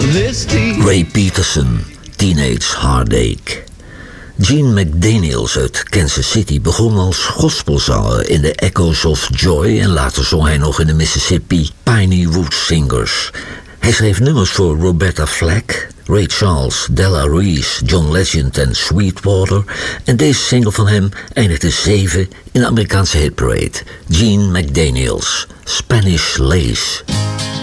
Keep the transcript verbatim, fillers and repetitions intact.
Ray Peterson, Teenage Heartache. Gene McDaniels uit Kansas City begon als gospelzanger in de Echoes of Joy en later zong hij nog in de Mississippi Piney Woods Singers. Hij schreef nummers voor Roberta Flack, Ray Charles, Della Reese, John Legend en Sweetwater. En deze single van hem eindigde zeven in de Amerikaanse hitparade. Gene McDaniels, Spanish Lace.